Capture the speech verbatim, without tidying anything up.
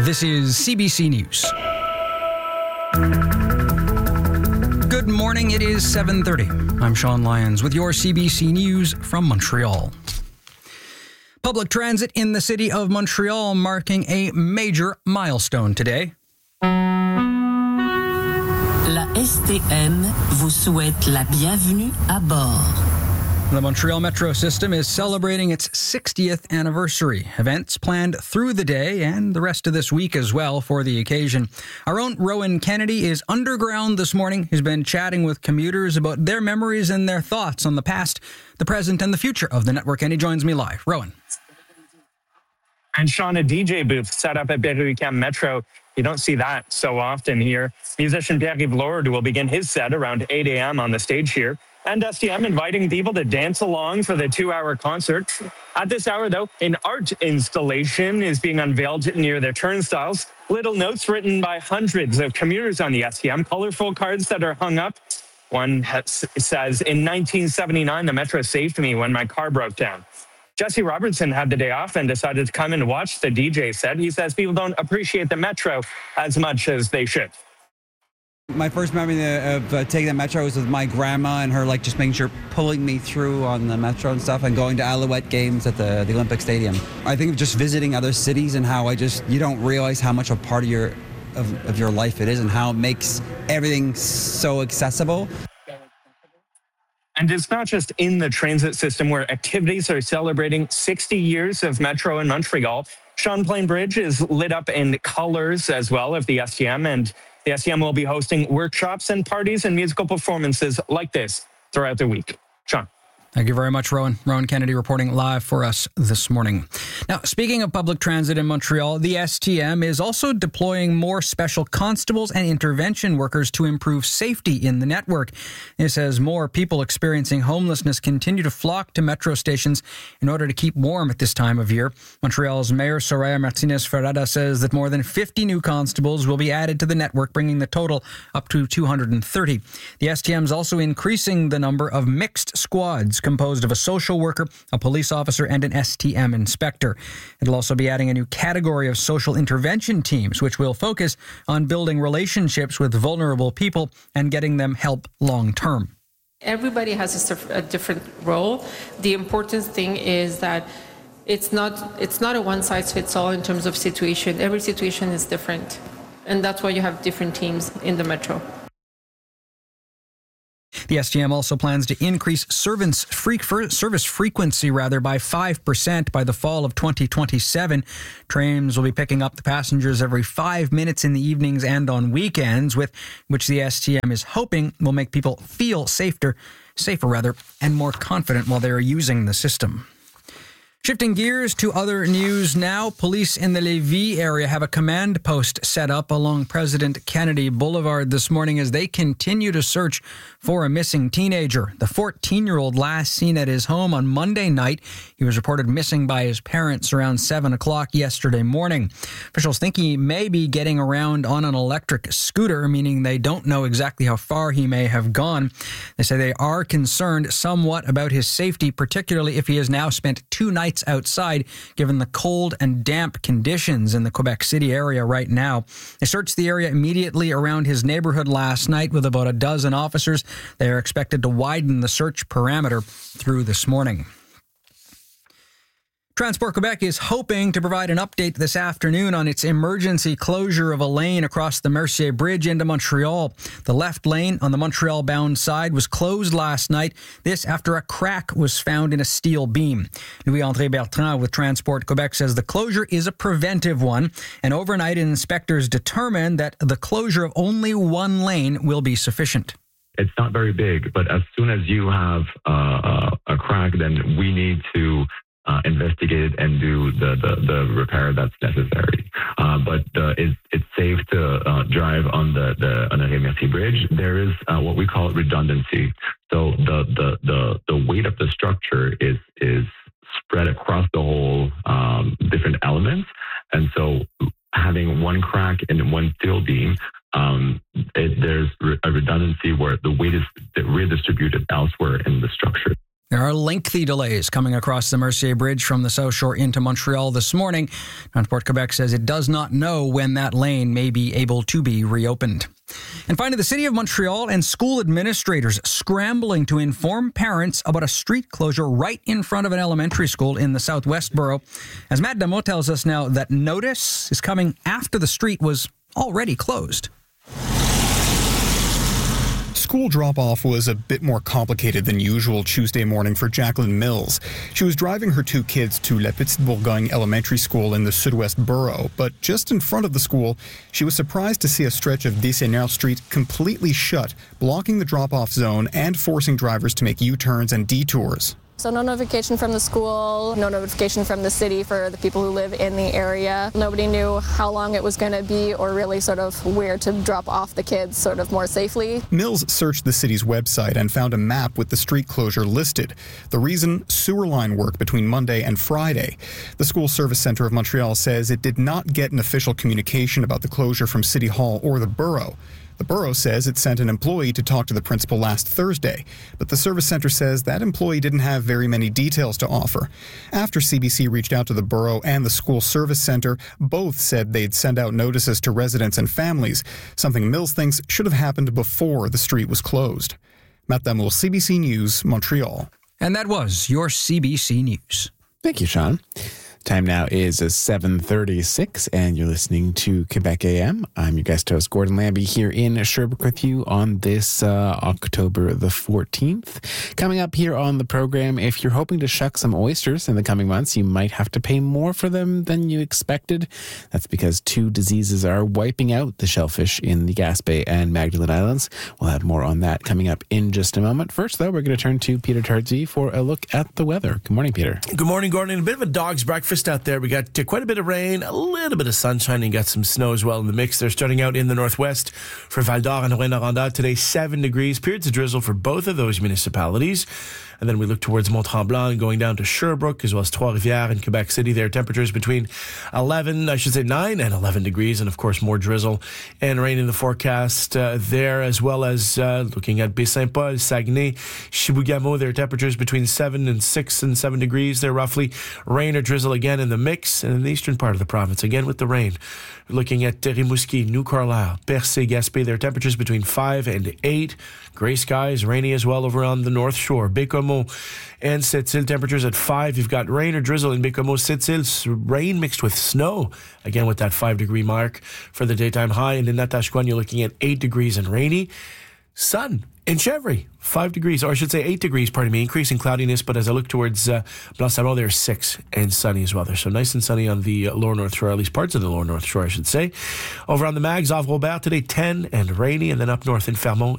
This is C B C News. Good morning, it is seven thirty. I'm Sean Lyons with your C B C News from Montreal. Public transit in the city of Montreal marking a major milestone today. La S T M vous souhaite la bienvenue à bord. The Montreal Metro system is celebrating its sixtieth anniversary. Events planned through the day and the rest of this week as well for the occasion. Our own Rowan Kennedy is underground this morning. He's been chatting with commuters about their memories and their thoughts on the past, the present, and the future of the network, and he joins me live. Rowan. And Sean, a D J booth set up at Berry-UQAM Metro. You don't see that so often here. Musician Pierre-Yves Lourdes will begin his set around eight a.m. on the stage here. And S T M inviting people to dance along for the two-hour concert. At this hour, though, an art installation is being unveiled near the turnstiles. Little notes written by hundreds of commuters on the S T M, colorful cards that are hung up. One has, says, in nineteen seventy-nine, the Metro saved me when my car broke down. Jesse Robertson had the day off and decided to come and watch the D J set. He says people don't appreciate the Metro as much as they should. My first memory of uh, taking the Metro was with my grandma and her like just making sure pulling me through on the Metro and stuff, and going to Alouette games at the, the Olympic Stadium. I think of just visiting other cities and how I just, you don't realize how much a part of your, of, of your life it is and how it makes everything so accessible. And it's not just in the transit system where activities are celebrating sixty years of Metro in Montreal. Champlain Bridge is lit up in colors as well of the S T M, and the S T M will be hosting workshops and parties and musical performances like this throughout the week. Sean. Thank you very much, Rowan. Rowan Kennedy reporting live for us this morning. Now, speaking of public transit in Montreal, the S T M is also deploying more special constables and intervention workers to improve safety in the network. It says more people experiencing homelessness continue to flock to metro stations in order to keep warm at this time of year. Montreal's Mayor Soraya Martinez-Ferrada says that more than fifty new constables will be added to the network, bringing the total up to two hundred thirty. The S T M is also increasing the number of mixed squads composed of a social worker, a police officer, and an S T M inspector. It'll also be adding a new category of social intervention teams, which will focus on building relationships with vulnerable people and getting them help long term. Everybody has a, a different role. The important thing is that it's not it's not a one size fits all in terms of situation. Every situation is different, and that's why you have different teams in the Metro. The S T M also plans to increase service frequency rather by five percent by the fall of twenty twenty-seven. Trains will be picking up the passengers every five minutes in the evenings and on weekends, with which the S T M is hoping will make people feel safer, safer rather, and more confident while they are using the system. Shifting gears to other news now, police in the Lévis area have a command post set up along President Kennedy Boulevard this morning as they continue to search for a missing teenager. The fourteen-year-old last seen at his home on Monday night. He was reported missing by his parents around seven o'clock yesterday morning. Officials think he may be getting around on an electric scooter, meaning they don't know exactly how far he may have gone. They say they are concerned somewhat about his safety, particularly if he has now spent two nights outside, given the cold and damp conditions in the Quebec City area right now. They searched the area immediately around his neighborhood last night with about a dozen officers. They are expected to widen the search parameter through this morning. Transport Quebec is hoping to provide an update this afternoon on its emergency closure of a lane across the Mercier Bridge into Montreal. The left lane on the Montreal-bound side was closed last night, this after a crack was found in a steel beam. Louis-André Bertrand with Transport Quebec says the closure is a preventive one, and overnight inspectors determined that the closure of only one lane will be sufficient. It's not very big, but as soon as you have uh, a crack, then we need to Uh, investigate and do the, the, the repair that's necessary. Uh, but uh, it's, it's safe to uh, drive on the, the Honoré Mercier Bridge. There is uh, what we call redundancy. So the, the, the, the weight of the structure is, is spread across the whole um, different elements. And so having one crack in one steel beam, um, it, there's a redundancy where the weight is redistributed elsewhere in the structure. There are lengthy delays coming across the Mercier Bridge from the South Shore into Montreal this morning. Transport Quebec says it does not know when that lane may be able to be reopened. And finally, the City of Montreal and school administrators scrambling to inform parents about a street closure right in front of an elementary school in the Southwest Borough. As Matt Damo tells us now, that notice is coming after the street was already closed. School drop-off was a bit more complicated than usual Tuesday morning for Jacqueline Mills. She was driving her two kids to La Petite Bourgogne Elementary School in the Sud-Ouest Borough, but just in front of the school, she was surprised to see a stretch of Des Seigneurs Street completely shut, blocking the drop-off zone and forcing drivers to make U-turns and detours. So no notification from the school, no notification from the city for the people who live in the area. Nobody knew how long it was going to be or really sort of where to drop off the kids sort of more safely. Mills searched the city's website and found a map with the street closure listed. The reason? Sewer line work between Monday and Friday. The School Service Centre of Montreal says it did not get an official communication about the closure from City Hall or the borough. The borough says it sent an employee to talk to the principal last Thursday, but the service center says that employee didn't have very many details to offer. After C B C reached out to the borough and the school service center, both said they'd send out notices to residents and families, something Mills thinks should have happened before the street was closed. Matt Damoul, C B C News, Montreal. And that was your C B C News. Thank you, Sean. Time now is seven thirty-six, and you're listening to Quebec A M. I'm your guest host, Gordon Lambie, here in Sherbrooke with you on this uh, October the fourteenth. Coming up here on the program, if you're hoping to shuck some oysters in the coming months, you might have to pay more for them than you expected. That's because two diseases are wiping out the shellfish in the Gaspé and Magdalen Islands. We'll have more on that coming up in just a moment. First, though, we're going to turn to Peter Tardsey for a look at the weather. Good morning, Peter. Good morning, Gordon. A bit of a dog's breakfast out there. We got uh, quite a bit of rain, a little bit of sunshine, and got some snow as well in the mix. They're starting out in the northwest for Val d'Or and Rouyn-Noranda today, seven degrees. Periods of drizzle for both of those municipalities. And then we look towards Mont-Tremblant, going down to Sherbrooke, as well as Trois-Rivières and Quebec City. There, temperatures between eleven, I should say nine and eleven degrees, and of course more drizzle and rain in the forecast uh, there, as well as uh, looking at Baie-Saint-Paul, Saguenay, Chibougamau. Their temperatures between seven and six and seven degrees. There, roughly rain or drizzle again in the mix, and in the eastern part of the province, again with the rain. Looking at Rimouski, New Carlisle, Percé, Gaspé, their temperatures between five and eight. Gray skies, rainy as well over on the North Shore. Bécomo and Sept-Îles, temperatures at five. You've got rain or drizzle in Bécomo, Sept-Îles, rain mixed with snow. Again with that five degree mark for the daytime high. And in Natashquan, you're looking at eight degrees and rainy. Sun in Chevry, five degrees, or I should say eight degrees, pardon me, increasing cloudiness, but as I look towards uh, Blanc-Sablon, there's six and sunny as well. They're so nice and sunny on the uh, lower North Shore, at least parts of the lower North Shore, I should say. Over on the Mags, Havre Robert today, ten and rainy, and then up north in Fermont,